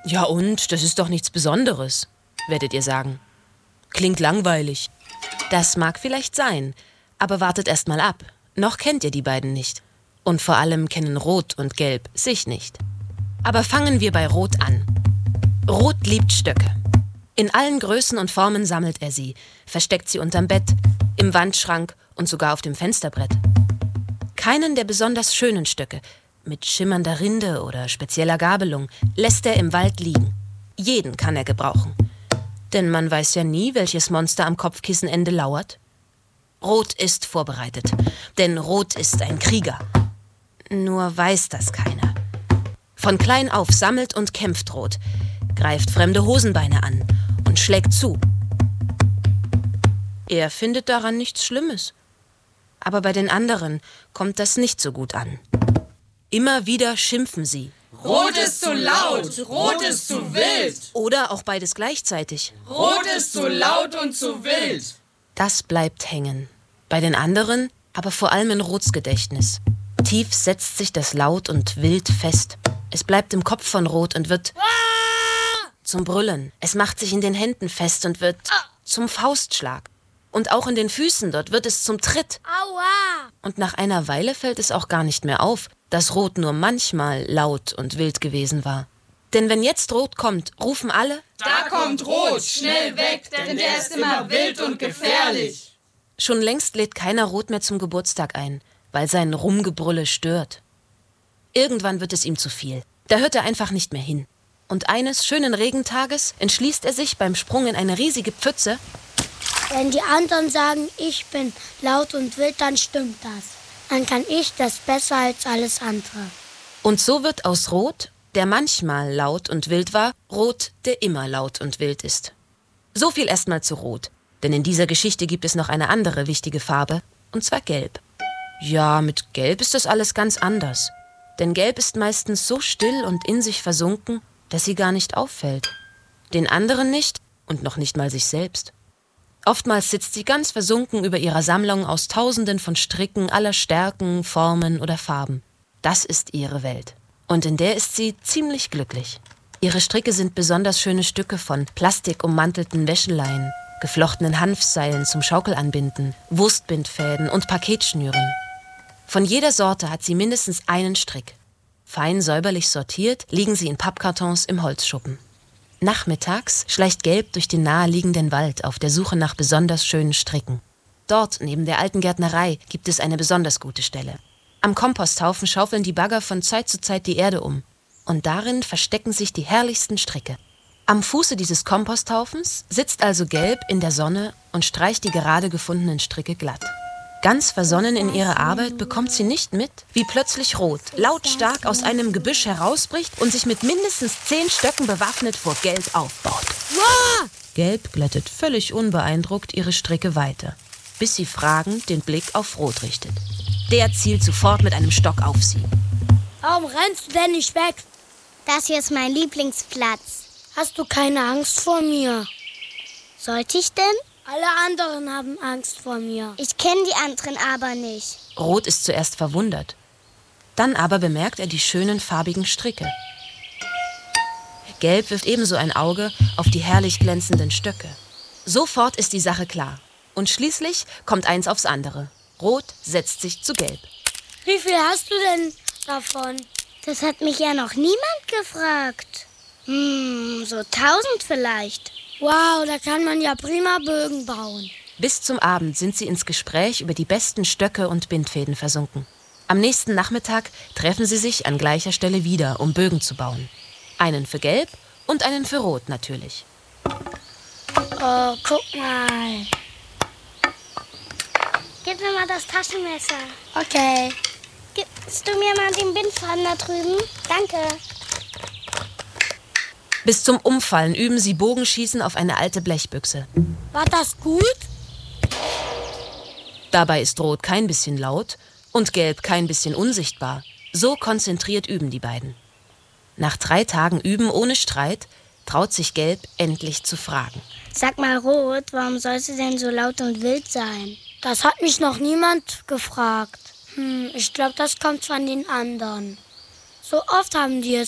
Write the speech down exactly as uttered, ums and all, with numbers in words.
Ja und, das ist doch nichts Besonderes, werdet ihr sagen. Klingt langweilig. Das mag vielleicht sein, aber wartet erst mal ab. Noch kennt ihr die beiden nicht. Und vor allem kennen Rot und Gelb sich nicht. Aber fangen wir bei Rot an. Rot liebt Stöcke. In allen Größen und Formen sammelt er sie, versteckt sie unterm Bett, im Wandschrank und sogar auf dem Fensterbrett. Keinen der besonders schönen Stöcke, mit schimmernder Rinde oder spezieller Gabelung, lässt er im Wald liegen. Jeden kann er gebrauchen. Denn man weiß ja nie, welches Monster am Kopfkissenende lauert. Rot ist vorbereitet, denn Rot ist ein Krieger. Nur weiß das keiner. Von klein auf sammelt und kämpft Rot, greift fremde Hosenbeine an und schlägt zu. Er findet daran nichts Schlimmes. Aber bei den anderen kommt das nicht so gut an. Immer wieder schimpfen sie. Rot ist zu laut, Rot ist zu wild. Oder auch beides gleichzeitig. Rot ist zu laut und zu wild. Das bleibt hängen. Bei den anderen, aber vor allem in Rots Gedächtnis. Tief setzt sich das Laut und Wild fest. Es bleibt im Kopf von Rot und wird zum Brüllen. Es macht sich in den Händen fest und wird zum Faustschlag. Und auch in den Füßen, dort wird es zum Tritt. Aua! Und nach einer Weile fällt es auch gar nicht mehr auf, dass Rot nur manchmal laut und wild gewesen war. Denn wenn jetzt Rot kommt, rufen alle: Da kommt Rot, schnell weg, denn der ist immer wild und gefährlich. Schon längst lädt keiner Rot mehr zum Geburtstag ein, weil sein Rumgebrülle stört. Irgendwann wird es ihm zu viel. Da hört er einfach nicht mehr hin. Und eines schönen Regentages entschließt er sich beim Sprung in eine riesige Pfütze: Wenn die anderen sagen, ich bin laut und wild, dann stimmt das. Dann kann ich das besser als alles andere. Und so wird aus Rot, der manchmal laut und wild war, Rot, der immer laut und wild ist. So viel erstmal zu Rot. Denn in dieser Geschichte gibt es noch eine andere wichtige Farbe, und zwar Gelb. Ja, mit Gelb ist das alles ganz anders. Denn Gelb ist meistens so still und in sich versunken, dass sie gar nicht auffällt. Den anderen nicht und noch nicht mal sich selbst. Oftmals sitzt sie ganz versunken über ihrer Sammlung aus Tausenden von Stricken aller Stärken, Formen oder Farben. Das ist ihre Welt. Und in der ist sie ziemlich glücklich. Ihre Stricke sind besonders schöne Stücke von plastikummantelten Wäscheleien, geflochtenen Hanfseilen zum Schaukelanbinden, Wurstbindfäden und Paketschnüren. Von jeder Sorte hat sie mindestens einen Strick. Fein säuberlich sortiert liegen sie in Pappkartons im Holzschuppen. Nachmittags schleicht Gelb durch den naheliegenden Wald auf der Suche nach besonders schönen Stricken. Dort, neben der alten Gärtnerei, gibt es eine besonders gute Stelle. Am Komposthaufen schaufeln die Bagger von Zeit zu Zeit die Erde um. Und darin verstecken sich die herrlichsten Stricke. Am Fuße dieses Komposthaufens sitzt also Gelb in der Sonne und streicht die gerade gefundenen Stricke glatt. Ganz versonnen in ihrer Arbeit bekommt sie nicht mit, wie plötzlich Rot lautstark aus einem Gebüsch herausbricht und sich mit mindestens zehn Stöcken bewaffnet vor Gelb aufbaut. Wow! Gelb glättet völlig unbeeindruckt ihre Stricke weiter, bis sie fragend den Blick auf Rot richtet. Der zielt sofort mit einem Stock auf sie. Warum rennst du denn nicht weg? Das hier ist mein Lieblingsplatz. Hast du keine Angst vor mir? Sollte ich denn? Alle anderen haben Angst vor mir. Ich kenne die anderen aber nicht. Rot ist zuerst verwundert. Dann aber bemerkt er die schönen farbigen Stricke. Gelb wirft ebenso ein Auge auf die herrlich glänzenden Stöcke. Sofort ist die Sache klar. Und schließlich kommt eins aufs andere. Rot setzt sich zu Gelb. Wie viel hast du denn davon? Das hat mich ja noch niemand gefragt. Hm, so tausend vielleicht. Wow, da kann man ja prima Bögen bauen. Bis zum Abend sind sie ins Gespräch über die besten Stöcke und Bindfäden versunken. Am nächsten Nachmittag treffen sie sich an gleicher Stelle wieder, um Bögen zu bauen. Einen für Gelb und einen für Rot natürlich. Oh, guck mal. Gib mir mal das Taschenmesser. Okay. Gibst du mir mal den Bindfaden da drüben? Danke. Bis zum Umfallen üben sie Bogenschießen auf eine alte Blechbüchse. War das gut? Dabei ist Rot kein bisschen laut und Gelb kein bisschen unsichtbar. So konzentriert üben die beiden. Nach drei Tagen Üben ohne Streit traut sich Gelb endlich zu fragen. Sag mal, Rot, warum soll sie denn so laut und wild sein? Das hat mich noch niemand gefragt. Hm, ich glaube, das kommt von den anderen. So oft haben die es